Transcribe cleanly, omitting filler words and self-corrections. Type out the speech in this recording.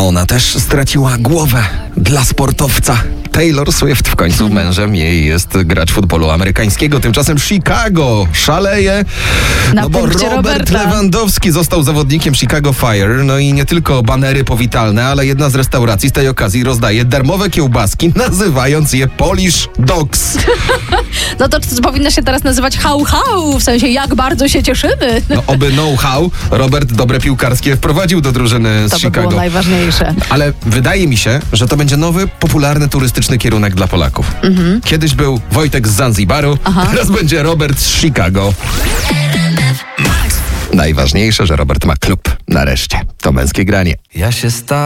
Ona też straciła głowę dla sportowca. Taylor Swift w końcu mężem jej jest gracz futbolu amerykańskiego. Tymczasem Chicago szaleje, bo Robert Roberta Lewandowski został zawodnikiem Chicago Fire. No i nie tylko banery powitalne, ale jedna z restauracji z tej okazji rozdaje darmowe kiełbaski, nazywając je Polish Dogs. No to powinno się teraz nazywać hał, w sensie jak bardzo się cieszymy. No oby know-how Robert dobre piłkarskie wprowadził do drużyny z To by Chicago. było najważniejsze. Ale wydaje mi się, że to będzie nowy, popularny, turystyczny kierunek dla Polaków. Kiedyś był Wojtek z Zanzibaru, teraz będzie Robert z Chicago. Najważniejsze, że Robert ma klub. Nareszcie. To męskie granie. Ja się